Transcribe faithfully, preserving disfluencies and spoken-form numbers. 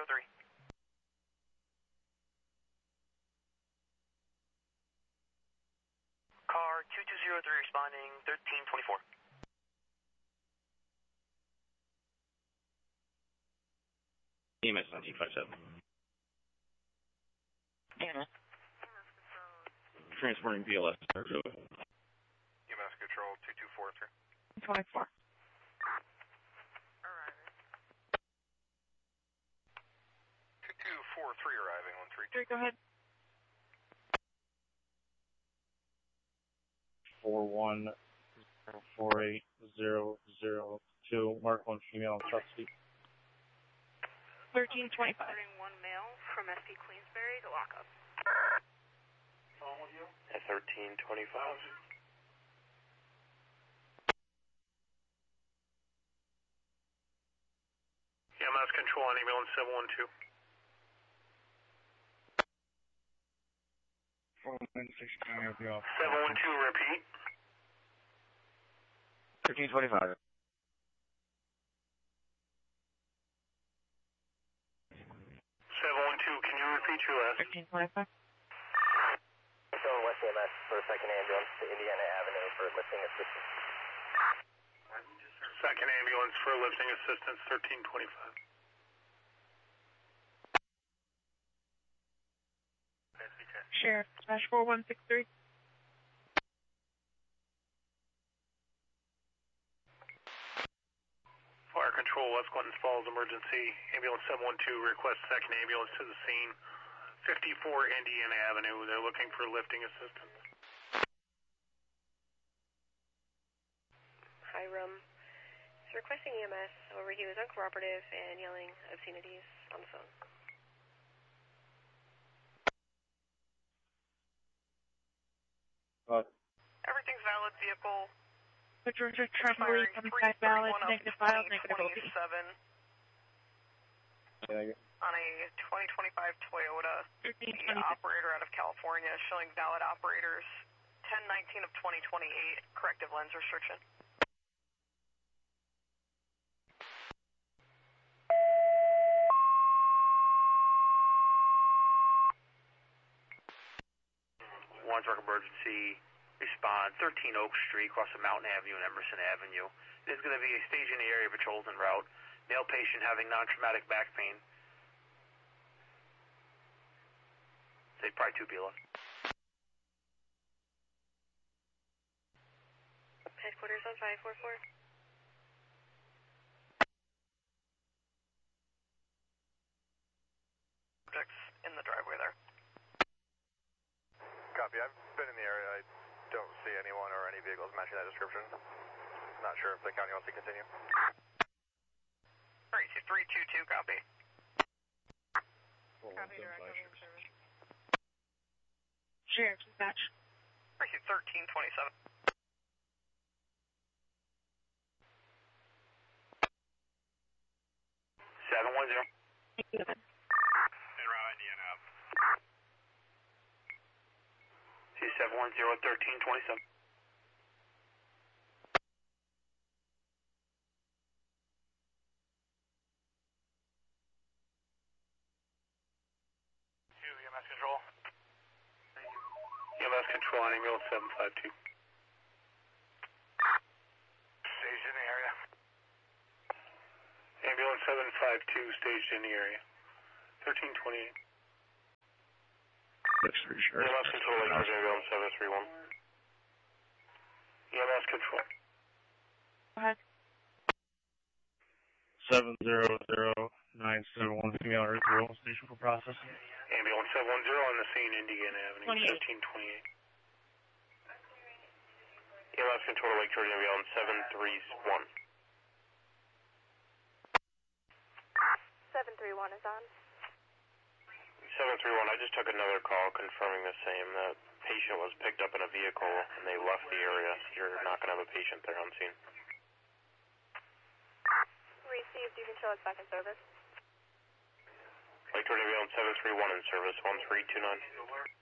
zero three. Car two two zero three responding thirteen twenty-four. E M S nineteen fifty-seven. Anna. Transporting B L S. E M S control two two four three. twenty-four. Arriving. two two four three arriving, one three. Three, go ahead. Four one zero four eight zero zero two. Mark one female in custody. Thirteen twenty-five. One male from S P Queensbury to lock up. At thirteen twenty-five. E M S control on ambulance seven one two. Four one six nine of the office. seven one two, repeat. Thirteen twenty-five. seven one two, can you repeat your last? Thirteen twenty-five. Zone West E M S for a second ambulance to Indiana Avenue for lifting assistance. Second ambulance for lifting assistance, thirteen twenty-five. Sheriff, slash four one six three. Fire control, West Glens Falls emergency. Ambulance seven one two requests second ambulance to the scene. fifty-four Indiana Avenue. They're looking for lifting assistance. Hiram is requesting E M S. However, he was uncooperative and yelling obscenities on the phone. Uh, Everything's valid. Vehicle. The Georgia Tremblay from five valid, negative files, negative O P. yeah, On a twenty twenty-five Toyota. thirteen The twenty-six. operator out of California showing valid operators. ten nineteen of twenty twenty-eight. Corrective lens restriction. Wandsworth emergency. Respond. thirteen Oak Street, across from Mountain Avenue and Emerson Avenue. There's going to be a stage in the area patrols en route. Male patient having non-traumatic back pain. Say probably two people. Headquarters on five four four. Subjects in the driveway there. Copy. I've been in the area. I don't see anyone or any vehicles matching that description. Not sure if the county wants to continue. Alright, so three two two, copy. Copy, direct over service. Sheriff, dispatch. Alright, so thirteen twenty-seven. seven one zero. Thank you. En route, Indiana Ave. See seven one zero, thirteen twenty-seven. two, E M S control. E M S control on ambulance seven five two. Staged in the area. Ambulance seven five two staged in the area. thirteen twenty-eight. six three, sure. E M S control, Lakers ambulance seven three one. E M S control. Go ahead. Seven zero zero nine seven one female Earthwell station for processing. Ambulance seven one zero on the scene, Indiana Avenue, twenty-eight. thirteen twenty-eight. E M S control, Lake George ambulance seven three one. seven three one is on. seven three one, I just took another call confirming the same. That patient was picked up in a vehicle and they left the area. You're not going to have a patient there on scene. Received. You can show us back in service. Lake George ambulance seven three one in service, one three two nine.